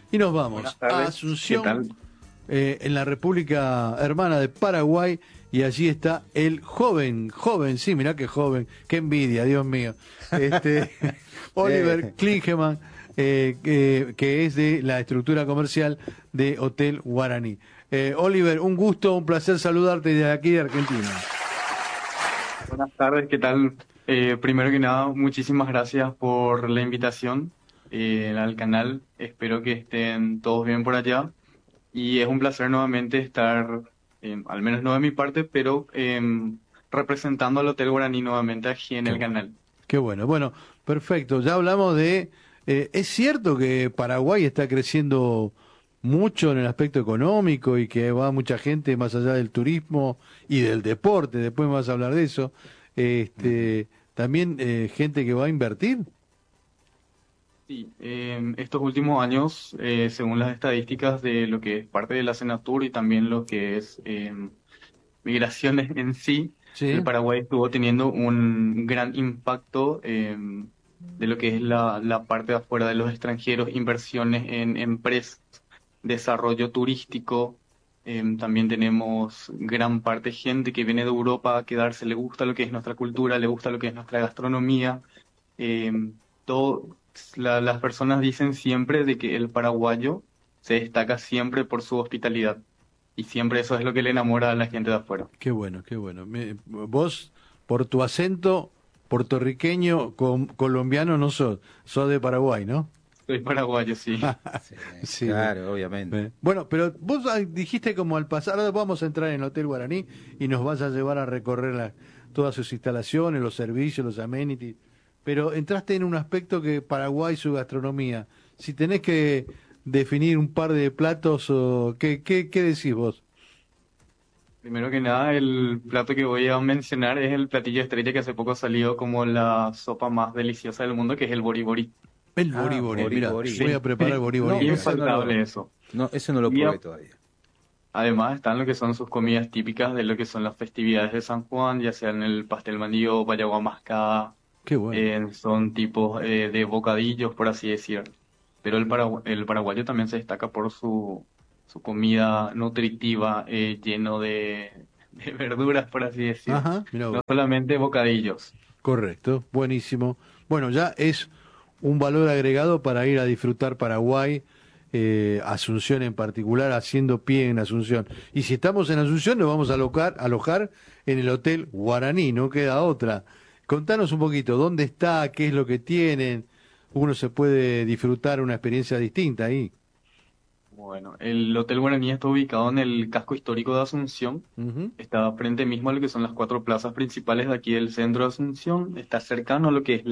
Y nos vamos Buenas a tardes, ¿qué Asunción, tal? en la República Hermana de Paraguay, y allí está el joven, sí, mirá qué joven, qué envidia, Dios mío, Oliver Klingemann, que es de la estructura comercial de Hotel Guaraní. Oliver, un gusto, un placer saludarte desde aquí de Argentina. Buenas tardes, ¿qué tal? Primero que nada, muchísimas gracias por la invitación al canal. Espero que estén todos bien por allá. Y es un placer nuevamente estar, al menos no de mi parte, pero representando al Hotel Guaraní nuevamente aquí en Qué el bueno. canal. Qué bueno. Bueno, perfecto. Ya hablamos de... ¿es cierto que Paraguay está creciendo mucho en el aspecto económico y que va mucha gente más allá del turismo y del deporte? Después me vas a hablar de eso. Ujú. También gente que va a invertir. Sí, estos últimos años, según las estadísticas de lo que es parte de la Senatur y también lo que es migraciones en sí, el Sí. Paraguay estuvo teniendo un gran impacto de lo que es la parte de afuera de los extranjeros, inversiones en empresas, desarrollo turístico. También tenemos gran parte de gente que viene de Europa a quedarse, le gusta lo que es nuestra cultura, le gusta lo que es nuestra gastronomía. Todo, las personas dicen siempre de que el paraguayo se destaca siempre por su hospitalidad. Y siempre eso es lo que le enamora a la gente de afuera. Qué bueno, qué bueno. Vos, por tu acento puertorriqueño, colombiano, no sos de Paraguay, ¿no? Soy paraguayo, sí. Sí, Sí, claro, obviamente. bueno, pero vos dijiste como al pasar, ahora vamos a entrar en el Hotel Guaraní y nos vas a llevar a recorrer todas sus instalaciones, los servicios, los amenities, pero entraste en un aspecto que Paraguay, su gastronomía. Si tenés que definir un par de platos, o ¿qué decís vos? Primero que nada, el plato que voy a mencionar es el platillo estrella que hace poco salió como la sopa más deliciosa del mundo, que es el boriborí. El Ah, boriborí, Bori mira, Bori. voy a Sí, preparar boriborí. No, ese no infaltable lo, eso. no, ese no lo Y probé todavía. además están lo que son sus comidas típicas de lo que son las festividades de San Juan, ya sean el pastel mandío, bayagua mascada, Qué bueno. son tipos de bocadillos, por así decir. Pero el paraguayo también se destaca por su comida nutritiva, lleno de verduras, por así decir. Ajá, mira No vos. solamente bocadillos. Correcto, buenísimo. Bueno, ya es un valor agregado para ir a disfrutar Paraguay, Asunción en particular, haciendo pie en Asunción. Y si estamos en Asunción, nos vamos a alojar en el Hotel Guaraní, no queda otra. Contanos un poquito, ¿dónde está? ¿Qué es lo que tienen? Uno se puede disfrutar una experiencia distinta ahí. Bueno, el Hotel Guaraní está ubicado en el casco histórico de Asunción. Ujú. Está frente mismo a lo que son las cuatro plazas principales de aquí del centro de Asunción. Está cercano a lo que es